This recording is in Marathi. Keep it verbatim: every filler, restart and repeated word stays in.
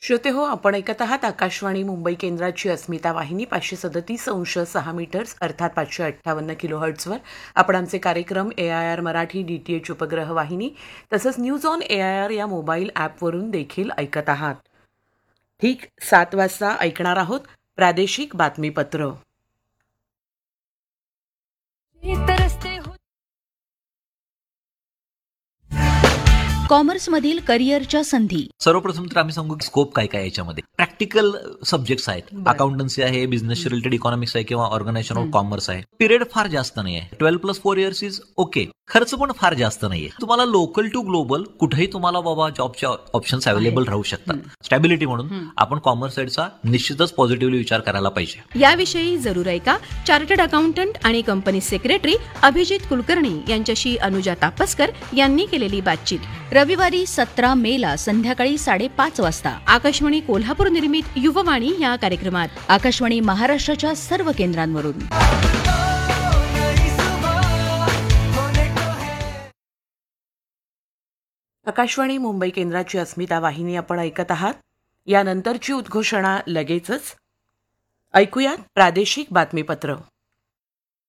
श्रोतेहो, आपण ऐकत आहात आकाशवाणी मुंबई केंद्राची अस्मिता वाहिनी पाचशे सदतीस अंश सहा मीटर्स अर्थात पाचशे अठ्ठावन्न किलो हर्ट्सवर. आपण आमचे कार्यक्रम ए I R Marathi D T H उपग्रह वाहिनी तसंच news on A I R या मोबाईल ॲपवरून देखील ऐकत आहात. ठीक सात वाजता ऐकणार आहोत प्रादेशिक बातमीपत्र. कॉमर्समधील करिअरच्या संधी. सर्वप्रथम तर आम्ही सांगू की स्कोप काय काय याच्यामध्ये प्रॅक्टिकल सब्जेक्ट्स आहेत. अकाउंटन्सी आहे, बिझनेस रिलेटेड इकॉनॉमिक्स आहे किंवा ऑर्गनायझेशन ऑफ कॉमर्स आहे. पिरियड फार जास्त नाही आहे. Twelve plus four years is okay. खर्च पण फार जास्त नाहीये. तुम्हाला लोकल टू ग्लोबल कुठेही तुम्हाला बाबा जॉबच्या ऑप्शन्स अवेलेबल राहू शकतात. स्टॅबिलिटी म्हणून आपण कॉमर्स साईडचा निश्चितच पॉझिटिव्हली विचार करायला पाहिजे. याविषयी जरूर ऐका चार्टर्ड अकाउंटंट आणि कंपनी सेक्रेटरी अभिजित कुलकर्णी यांच्याशी अनुजा तापस्कर यांनी केलेली बातचीत. रविवारी सतरा मेला संध्याकाळी साडेपाच वाजता आकाशवाणी कोल्हापूर निर्मित युववाणी या कार्यक्रमात. आकाशवाणी महाराष्ट्राच्या सर्व केंद्रांवरून. आकाशवाणी मुंबई केंद्राची अस्मिता वाहिनी आपण ऐकत आहात. यानंतरची उद्घोषणा लगेचच. ऐकूयात प्रादेशिक बातमीपत्र.